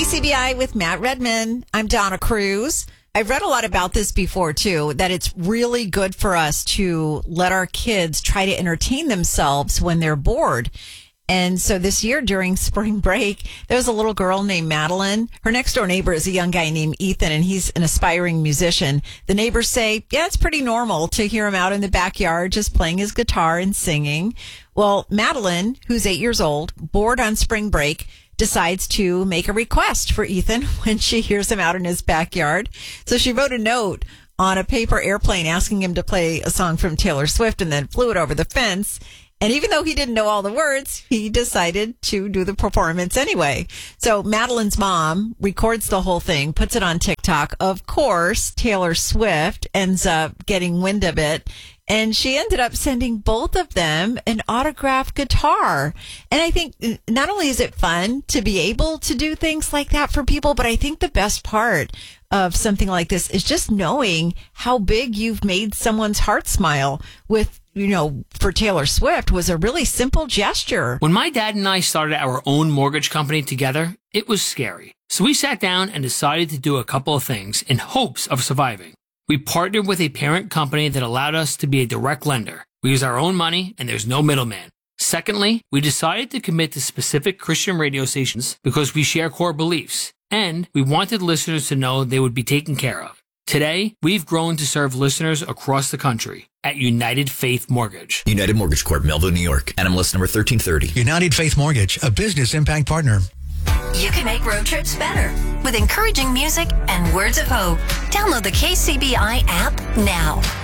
KCBI with Matt Redman. I'm Donna Cruz. I've read a lot about this before, too, that it's really good for us to let our kids try to entertain themselves when they're bored. And so this year during spring break, there was a little girl named Madeline. Her next door neighbor is a young guy named Ethan, and he's an aspiring musician. The neighbors say, yeah, it's pretty normal to hear him out in the backyard just playing his guitar and singing. Well, Madeline, who's 8 years old, bored on spring break, decides to make a request for Ethan when she hears him out in his backyard. So she wrote a note on a paper airplane asking him to play a song from Taylor Swift and then flew it over the fence. And even though he didn't know all the words, he decided to do the performance anyway. So Madeline's mom records the whole thing, puts it on TikTok. Of course, Taylor Swift ends up getting wind of it. And she ended up sending both of them an autographed guitar. And I think not only is it fun to be able to do things like that for people, but I think the best part of something like this is just knowing how big you've made someone's heart smile with, you know, for Taylor Swift was a really simple gesture. When my dad and I started our own mortgage company together, it was scary. So we sat down and decided to do a couple of things in hopes of surviving. We partnered with a parent company that allowed us to be a direct lender. We use our own money and there's no middleman. Secondly, we decided to commit to specific Christian radio stations because we share core beliefs and we wanted listeners to know they would be taken care of. Today, we've grown to serve listeners across the country at United Faith Mortgage. United Mortgage Corp, Melville, New York. NMLS number 1330. United Faith Mortgage, a business impact partner. You can make road trips better with encouraging music and words of hope. Download the KCBI app now.